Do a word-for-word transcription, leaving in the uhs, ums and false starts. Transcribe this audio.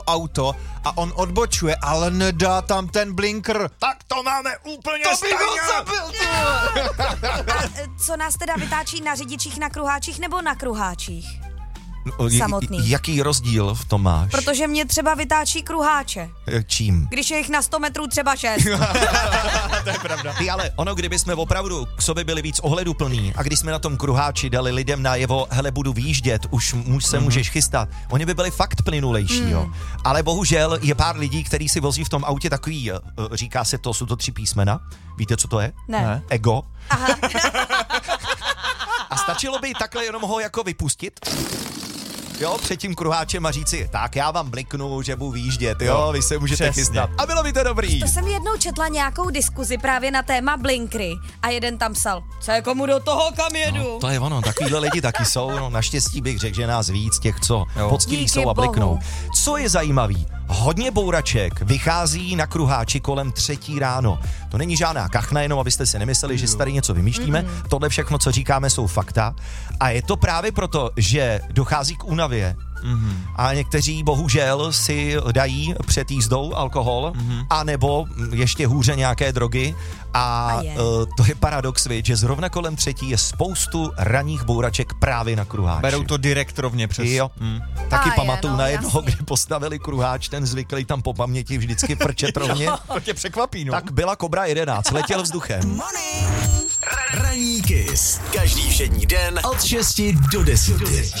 auto a on odbočuje, ale nedá tam ten blinker. Tak to máme úplně to stejně. A co nás teda vytáčí na řidičích, na kruháčích nebo na kruháčích? No, samotný. Jaký rozdíl v tom máš? Protože mě třeba vytáčí kruháče. Čím? Když je jich na sto metrů třeba šest. To je pravda. Ty, ale ono, kdyby jsme opravdu k sobě byli víc ohleduplní a když jsme na tom kruháči dali lidem najevo, hele, budu výjíždět, už mu se mm. můžeš chystat, oni by byli fakt plynulejší, mm. jo. Ale bohužel je pár lidí, kteří si vozí v tom autě takový, říká se to, jsou to tři písmena. Víte, co to je? Ne. Ego. Aha. A stačilo by takhle jenom ho jako vypustit? Jo, před tím kruháčem a říci, tak já vám bliknu, že budu výjíždět, jo, jo vy se můžete přesně chystat. A bylo by to dobrý. To jsem jednou četla nějakou diskuzi právě na téma blinkry a jeden tam psal, co je komu do toho, kam jedu. No, to je ono, takovýhle lidi taky jsou, no, naštěstí bych řekl, že nás víc těch, co poctiví jsou a bliknou. Co je zajímavý, hodně bouraček vychází na kruháči kolem třetí ráno. To není žádná kachna, jenom abyste si nemysleli, že si tady něco vymýšlíme. Mm-hmm. Tohle všechno, co říkáme, jsou fakta. A je to právě proto, že dochází k únavě. Mm-hmm. A někteří bohužel si dají před jízdou alkohol, mm-hmm. anebo ještě hůře nějaké drogy. A, a je. Uh, to je paradox, viď, že zrovna kolem třetí je spoustu ranních bouraček právě na kruháči. Berou to direkt rovně přes... Jo. Mm. Taky a pamatuju je, no, na jednoho, kdy postavili kruháč, ten zvyklý tam po paměti vždycky prčet rovně. To tě překvapí, no. Tak byla Kobra jedenáct, letěl vzduchem. Ranní Kiss. Každý všední den od šesti do deseti.